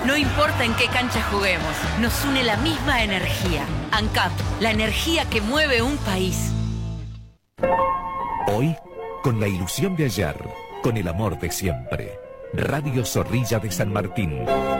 No importa en qué cancha juguemos, nos une la misma energía. ANCAP, la energía que mueve un país. Hoy, con la ilusión de ayer, con el amor de siempre. Radio Zorrilla de San Martín.